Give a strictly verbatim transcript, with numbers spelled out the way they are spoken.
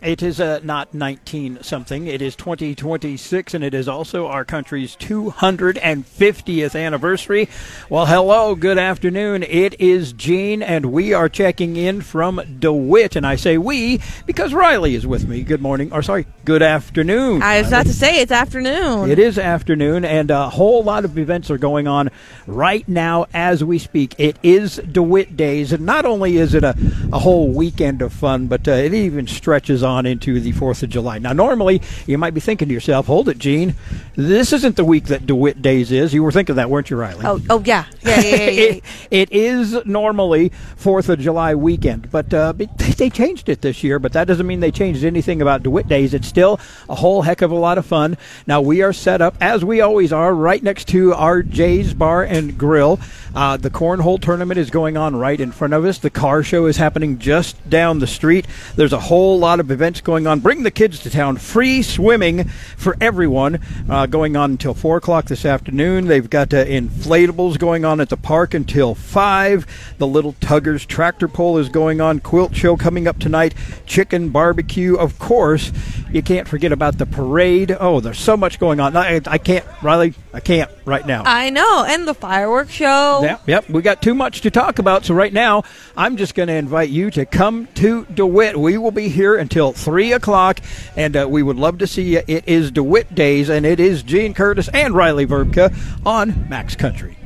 It is uh, not nineteen-something. It is twenty twenty-six, and it is also our country's two hundred fiftieth anniversary. Well, hello, good afternoon. It is Gene, and we are checking in from DeWitt. And I say we because Riley is with me. Good morning, or sorry, good afternoon. I was about to say it's afternoon. It is afternoon, and a whole lot of events are going on right now as we speak. It is DeWitt Days, and not only is it a, a whole weekend of fun, but uh, it even stretches on into the fourth of July. Now, normally, you might be thinking to yourself, hold it, Gene, this isn't the week that DeWitt Days is. You were thinking that, weren't you, Riley? Oh, oh yeah. Yeah, yeah, yeah, yeah. it, it is normally fourth of July weekend, but uh, they changed it this year, but that doesn't mean they changed anything about DeWitt Days. It's still a whole heck of a lot of fun. Now, we are set up, as we always are, right next to our Jay's Bar and Grill. Uh, the Cornhole Tournament is going on right in front of us. The car show is happening just down the street. There's a whole lot of events going on. Bring the kids to town. Free swimming for everyone uh, going on until four o'clock this afternoon. They've got uh, inflatables going on at the park until five. The Little Tuggers tractor pull is going on. Quilt show coming up tonight. Chicken barbecue. Of course, you can't forget about the parade. Oh, there's so much going on. I, I can't, Riley, I can't right now. I know. And the fireworks show. Yep, yep. We got too much to talk about, so right now I'm just going to invite you to come to DeWitt. We will be here until three o'clock, and uh, we would love to see you. It is DeWitt Days, and it is Gene Curtis and Riley Verbka on Max Country.